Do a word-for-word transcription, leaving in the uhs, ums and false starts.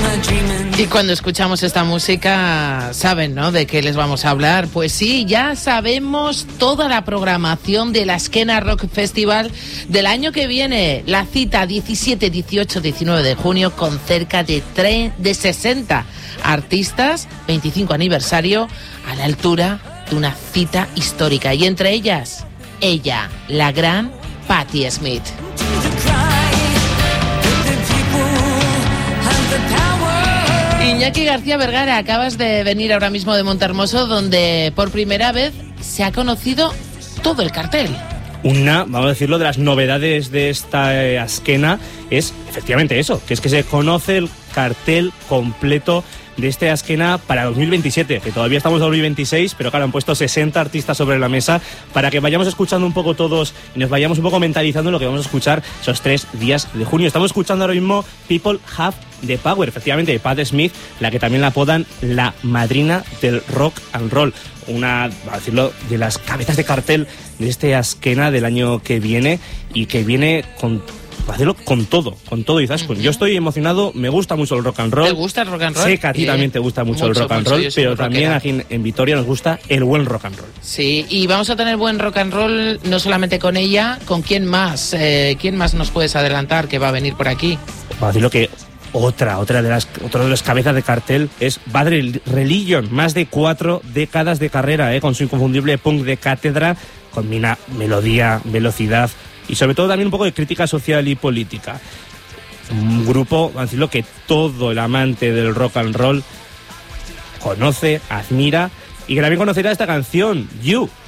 Y cuando escuchamos esta música, saben, ¿no?, de qué les vamos a hablar. Pues sí, ya sabemos toda la programación de la Askena Rock Festival del año que viene. La cita diecisiete, dieciocho, diecinueve de junio con cerca de, tre- de sesenta artistas, veinticinco aniversario, a la altura de una cita histórica. Y entre ellas, ella, la gran Patti Smith. Iñaki García Vergara, acabas de venir ahora mismo de Montehermoso, donde por primera vez se ha conocido todo el cartel. Una, vamos a decirlo, de las novedades de esta eh, Askena es efectivamente eso, que es que se conoce el cartel completo de este Askena para dos mil veintisiete, que todavía estamos en dos mil veintiséis, pero claro, han puesto sesenta artistas sobre la mesa para que vayamos escuchando un poco todos y nos vayamos un poco mentalizando lo que vamos a escuchar esos tres días de junio. Estamos escuchando ahora mismo People Have the Power, efectivamente, de Patti Smith, la que también la apodan la madrina del rock and roll. Una, vamos a decirlo, de las cabezas de cartel de este Askena del año que viene y que viene con... hacerlo con todo, con todo Izaskun. Uh-huh. Yo estoy emocionado, me gusta mucho el rock and roll. ¿Te gusta el rock and roll? Sé que a ti eh, también te gusta mucho, mucho el rock and roll, mucho, pero también aquí en, en Vitoria nos gusta el buen rock and roll. Sí, y vamos a tener buen rock and roll no solamente con ella, ¿con quién más? Eh, ¿Quién más nos puedes adelantar que va a venir por aquí? Va a decirlo que otra, otra de las, otra de las cabezas de cartel es Bad Religion, más de cuatro décadas de carrera, eh, con su inconfundible punk de cátedra, combina melodía, velocidad y sobre todo también un poco de crítica social y política. Un grupo, vamos a decirlo, que todo el amante del rock and roll conoce, admira y que también conocerá esta canción, You.